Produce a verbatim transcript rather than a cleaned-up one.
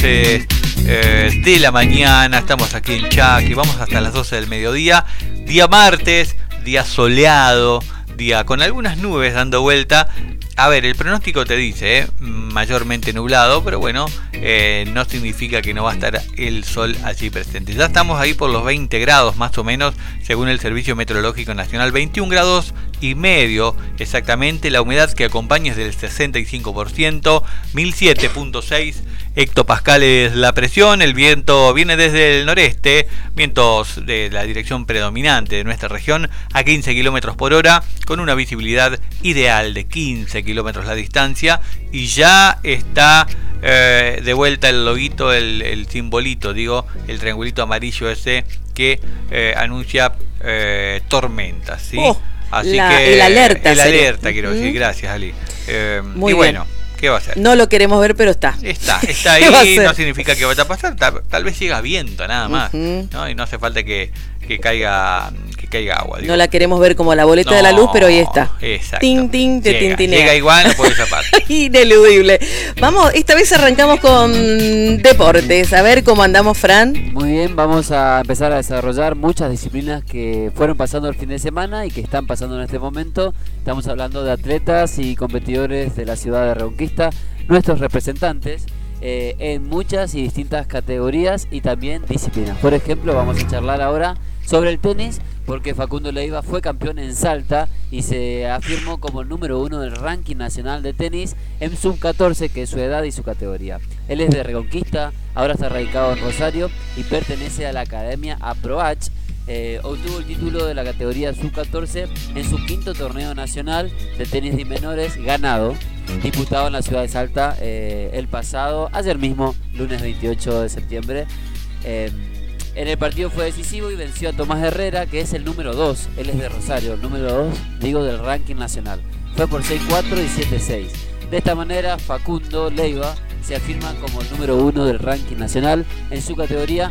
once eh, de la mañana. Estamos aquí en Chaco, vamos hasta las doce del mediodía. Día martes, día soleado, día con algunas nubes dando vuelta. A ver, el pronóstico te dice, ¿eh? mayormente nublado, pero bueno, eh, no significa que no va a estar el sol allí presente. Ya estamos ahí por los veinte grados más o menos, según el Servicio Meteorológico Nacional, veintiún grados y medio exactamente. La humedad que acompaña es del sesenta y cinco por ciento, mil siete punto seis hectopascales la presión. El viento viene desde el noreste, vientos de la dirección predominante de nuestra región, a quince kilómetros por hora, con una visibilidad ideal de quince kilómetros la distancia, y ya está eh, de vuelta el loguito, el, el simbolito, digo, el triangulito amarillo ese que eh, anuncia eh, tormentas, ¿sí? Oh, Así la, que el alerta. El sería. alerta, quiero decir, uh-huh. Gracias, Ali. Eh, Muy y bien. bueno, ¿qué va a hacer? No lo queremos ver, pero está. Está, está ahí, no significa que vaya a pasar, tal, tal vez llega viento nada más, uh-huh. ¿no? Y no hace falta que, que caiga que caiga agua. Digo. No la queremos ver como la boleta no, de la luz, pero ahí está. Exacto. Tin, tin, te llega, tintinea. llega igual, no puede zapar. Ineludible. Vamos, esta vez arrancamos con deportes. A ver cómo andamos, Fran. Muy bien, vamos a empezar a desarrollar muchas disciplinas que fueron pasando el fin de semana y que están pasando en este momento. Estamos hablando de atletas y competidores de la ciudad de Reconquista, nuestros representantes eh, en muchas y distintas categorías y también disciplinas. Por ejemplo, vamos a charlar ahora sobre el tenis, porque Facundo Leiva fue campeón en Salta y se afirmó como el número uno del ranking nacional de tenis en sub catorce, que es su edad y su categoría. Él es de Reconquista, ahora está radicado en Rosario y pertenece a la academia Aproach. Eh, obtuvo el título de la categoría sub catorce en su quinto torneo nacional de tenis de menores ganado, disputado en la ciudad de Salta eh, el pasado, ayer mismo, lunes veintiocho de septiembre. Eh, en el partido fue decisivo y venció a Tomás Herrera, que es el número dos, él es de Rosario, el número dos, digo, del ranking nacional. Fue por seis cuatro y siete seis. De esta manera, Facundo Leiva se afirma como el número uno del ranking nacional en su categoría